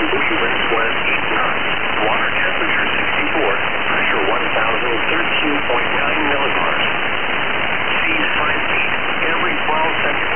wind west 8 knots. Water temperature 64. Pressure 1,013.9 millibars. Seas 5 feet every 12 seconds.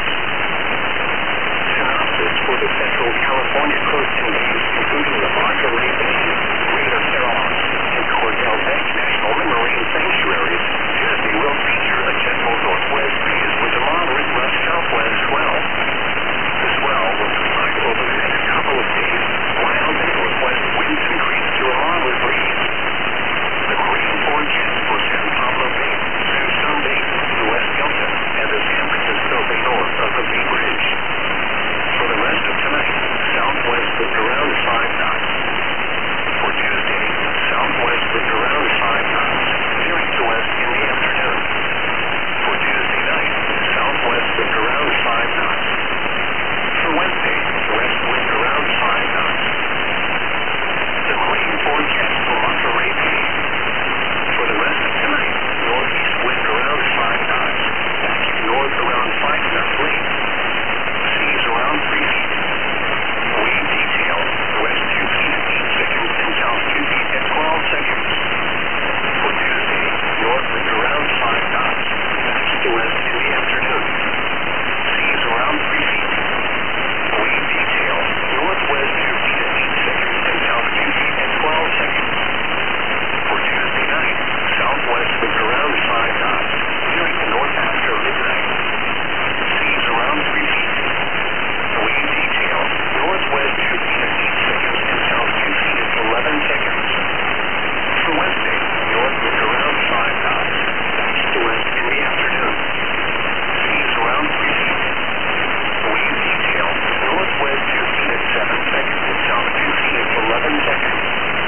Synopsis for the Central California coast and bays, including the Monterey Bay, Greater Fairmont, and Cordell Bank National Marine Sanctuaries. Tuesday will feature a gentle northwest breeze with a moderate west southwest swell. The swell will subside over the next couple of days, while the northwest winds increase to a moderate breeze. The marine forecast for San Pablo Bay, Tucson Bay, the West Delta, and the San Francisco Bay north of the Bay Bridge. For the rest of tonight, southwest wind around 5 knots. For Tuesday, southwest wind around 5 knots, veering to west in the afternoon. For Tuesday night, southwest wind around 5 knots. For Wednesday, west wind around 5 knots. The marine forecast for Monterey Bay. For the rest of tonight, northeast wind around 5 knots. Back north around 5 knots late. Seas around 3 feet. Wave detail, west 2 feet at 8 seconds and south 2 feet at 12 seconds. For Tuesday, north wind around 5 knots. Back to west in the afternoon. Seas around 3 feet. Wave detail, northwest 2 feet at 8 seconds and south 2 feet at 12 seconds. For Tuesday night, southwest wind around 5 knots, veering to north after midnight. Seas around 3 feet. Wave detail, northwest 2 feet at 8 seconds and south 2 feet at 11 seconds. For Wednesday, north wind around 5 knots, back to west in the afternoon. Seas around 3 feet. Wave detail, northwest 2 feet at 7 seconds and south 2 feet at 11 seconds.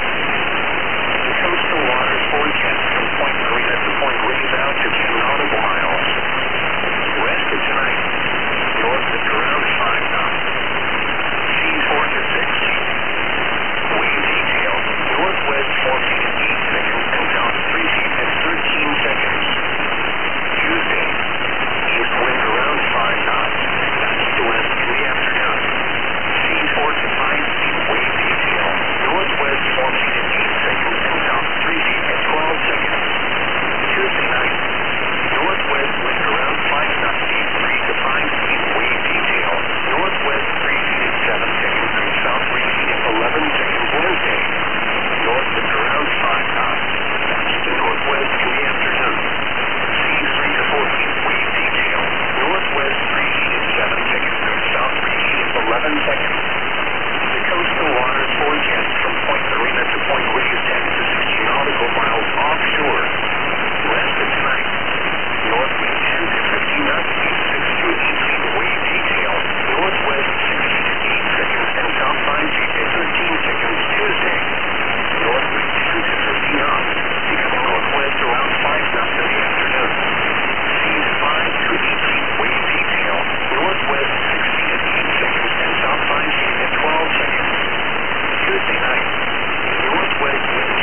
The coastal waters forecast from Point Marina to Point Reyes out to 10 nautical miles. Rest of tonight, north wind around 5 knots. Seas 4 to 6 feet. Wave detail, northwest 4 feet at 8 seconds and south 3 feet at 13 seconds. Tuesday, east wind around 5 knots. That's to west in the afternoon. Seas 4 to 5 feet. Wave detail, northwest 4 feet at 8 seconds and south 3 feet at 12 seconds. Tuesday night, northwest wind around 5 knots, 3 to 5 feet. Wave detail, northwest 3 feet at 7 seconds and south 3 feet at 11 seconds. Wednesday, north wind around 5 knots. That's to northwest in the afternoon. Seas 3 to 4 feet. Wave detail, northwest 3 feet at 7 seconds and south 3 feet at 11 seconds. The coastal waters forecast from Point Marina to Point Reyes 10 to 60 nautical miles offshore. Rest of tonight, north wind 10 to 15 knots, 6 to 8 feet. Wave detail, northwest 6 feet at 8 seconds and south 5 feet at 13 seconds. Tuesday, north wind 10 to 15 knots, becoming northwest around 5 knots in the afternoon. Seas 5 to 8 feet. Wave detail, northwest 6 feet at 8 seconds and south 5 feet at 12 seconds. Tuesday night, northwest wind